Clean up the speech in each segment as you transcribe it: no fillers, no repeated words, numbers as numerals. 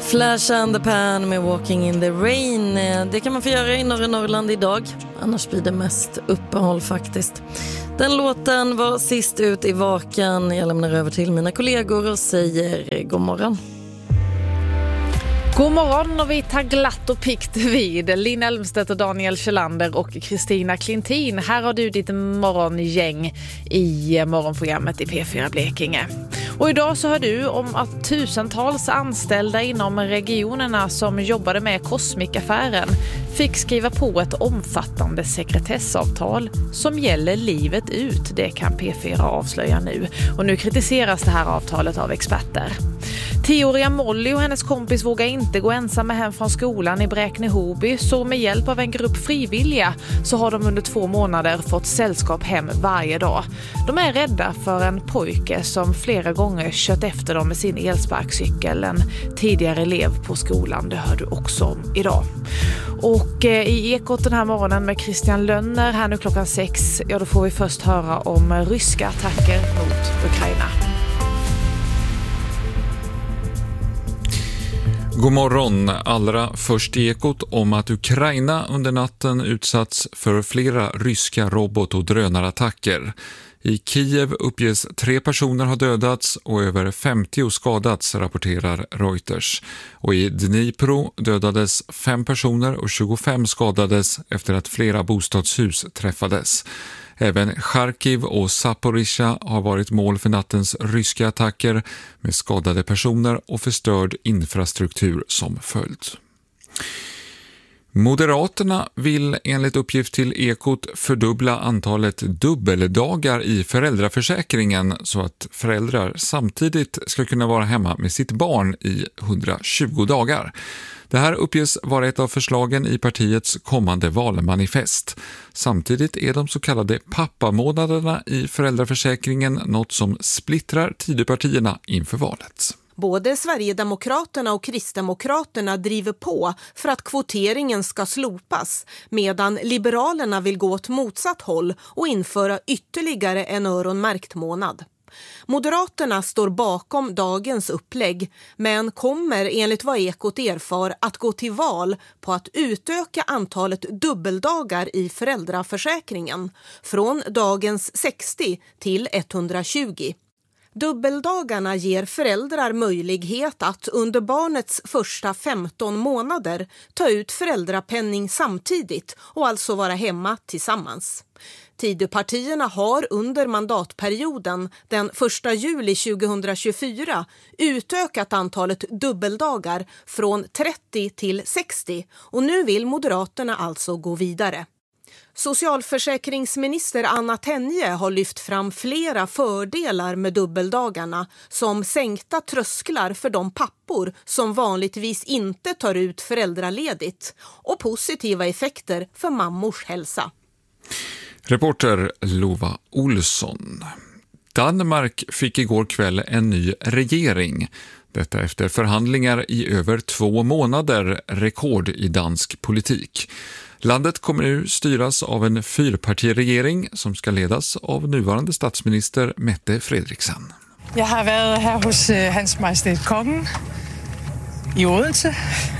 Flash and the Pan med Walking in the Rain. Det kan man få göra i norra Norrland idag. Annars blir det mest uppehåll faktiskt. Den låten var sist ut i Vakan. Jag lämnar över till mina kollegor och säger god morgon. God morgon, och vi tar glatt och pikt vid. Linn Elmstedt och Daniel Kjellander och Kristina Klintin. Här har du ditt morgongäng i morgonprogrammet i P4 Blekinge. Och idag så hör du om att tusentals anställda inom regionerna som jobbade med Cosmic-affären fick skriva på ett omfattande sekretessavtal som gäller livet ut. Det kan P4 avslöja nu. Och nu kritiseras det här avtalet av experter. 10-åriga Molly och hennes kompis vågar inte gå ensamma hem från skolan i Bräkne-Hoby, så med hjälp av en grupp frivilliga så har de under 2 månader fått sällskap hem varje dag. De är rädda för en pojke som flera gånger kört efter dem med sin elsparkcykel. En tidigare elev på skolan, det hör du också om idag. Och i Ekot den här morgonen med Christian Lönner här nu klockan 6, ja då får vi först höra om ryska attacker mot Ukraina. God morgon. Allra först i Ekot om att Ukraina under natten utsatts för flera ryska robot- och drönarattacker. I Kiev uppges 3 personer ha dödats och över 50 skadats, rapporterar Reuters. Och i Dnipro dödades 5 personer och 25 skadades efter att flera bostadshus träffades. Även Charkiv och Zaporizjzja har varit mål för nattens ryska attacker med skadade personer och förstörd infrastruktur som följd. Moderaterna vill enligt uppgift till Ekot fördubbla antalet dubbeldagar i föräldraförsäkringen så att föräldrar samtidigt ska kunna vara hemma med sitt barn i 120 dagar. Det här uppges vara ett av förslagen i partiets kommande valmanifest. Samtidigt är de så kallade pappamånaderna i föräldraförsäkringen något som splittrar Tidöpartierna inför valet. Både Sverigedemokraterna och Kristdemokraterna driver på för att kvoteringen ska slopas, medan Liberalerna vill gå åt motsatt håll och införa ytterligare en öronmärkt månad. Moderaterna står bakom dagens upplägg, men kommer enligt vad Ekot erfar att gå till val på att utöka antalet dubbeldagar i föräldraförsäkringen från dagens 60 till 120. Dubbeldagarna ger föräldrar möjlighet att under barnets första 15 månader ta ut föräldrapenning samtidigt och alltså vara hemma tillsammans. Tidöpartierna har under mandatperioden den 1 juli 2024 utökat antalet dubbeldagar från 30 till 60 och nu vill Moderaterna alltså gå vidare. Socialförsäkringsminister Anna Tenje har lyft fram flera fördelar med dubbeldagarna, som sänkta trösklar för de pappor som vanligtvis inte tar ut föräldraledigt och positiva effekter för mammors hälsa. Reporter Lova Olsson. Danmark fick igår kväll en ny regering. Detta efter förhandlingar i över 2 månader, rekord i dansk politik. Landet kommer nu styras av en 4-partiregering som ska ledas av nuvarande statsminister Mette Frederiksen. Jag har varit här hos Hans Majestät Kongen i Odense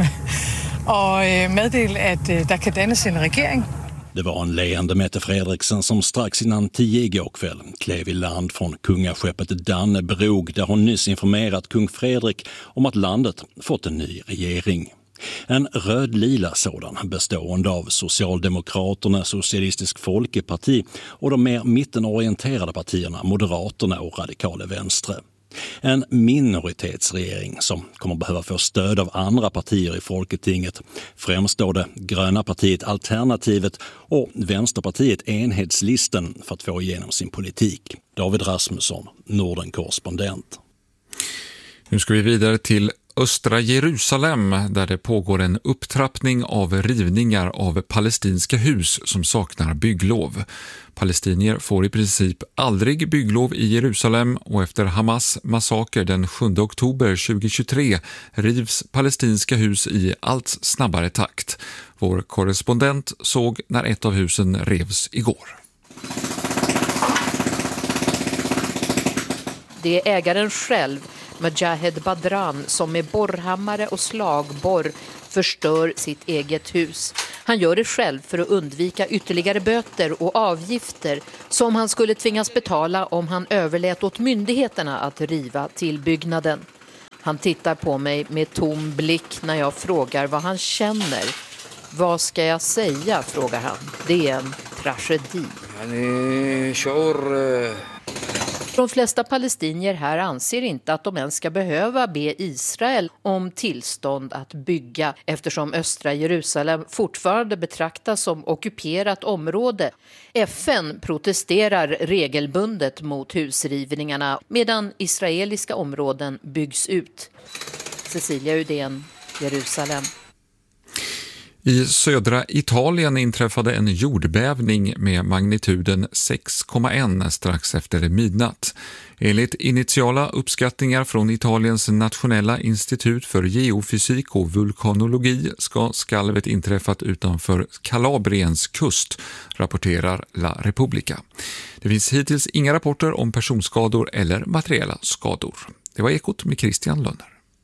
och meddelat att det kan dannas en regering. Det var en leende Mette Frederiksen som strax innan 10 igår kväll klev i land från kungaskeppet Dannebrog, där hon nyss informerat kung Fredrik om att landet fått en ny regering. En röd-lila sådan bestående av Socialdemokraterna, Socialistisk Folkeparti och de mer mittenorienterade partierna Moderaterna och Radikale Venstre. En minoritetsregering som kommer behöva få stöd av andra partier i Folketinget, främst då det gröna partiet Alternativet och Vänsterpartiet Enhetslisten, för att få igenom sin politik. David Rasmusson, Norden-korrespondent. Nu ska vi vidare till östra Jerusalem där det pågår en upptrappning av rivningar av palestinska hus som saknar bygglov. Palestinier får i princip aldrig bygglov i Jerusalem och efter Hamas massaker den 7 oktober 2023 rivs palestinska hus i allt snabbare takt. Vår korrespondent såg när ett av husen revs igår. Det är ägaren själv, Mujahed Badran, som med borrhammare och slagborr förstör sitt eget hus. Han gör det själv för att undvika ytterligare böter och avgifter som han skulle tvingas betala om han överlät åt myndigheterna att riva tillbyggnaden. Han tittar på mig med tom blick när jag frågar vad han känner. Vad ska jag säga, frågar han. Det är en tragedi. De flesta palestinier här anser inte att de ens ska behöva be Israel om tillstånd att bygga eftersom östra Jerusalem fortfarande betraktas som ockuperat område. FN protesterar regelbundet mot husrivningarna medan israeliska områden byggs ut. Cecilia Udén, Jerusalem. I södra Italien inträffade en jordbävning med magnituden 6,1 strax efter midnatt. Enligt initiala uppskattningar från Italiens nationella institut för geofysik och vulkanologi ska skalvet inträffat utanför Kalabriens kust, rapporterar La Repubblica. Det finns hittills inga rapporter om personskador eller materiella skador. Det var Ekot med Christian Lönner.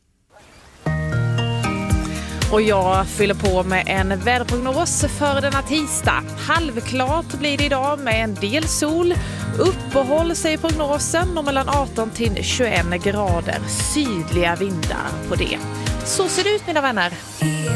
Och jag fyller på med en väderprognos för denna tisdag. Halvklart blir det idag med en del sol. Uppehåll säger prognosen och mellan 18 till 21 grader. Sydliga vindar på det. Så ser det ut, mina vänner.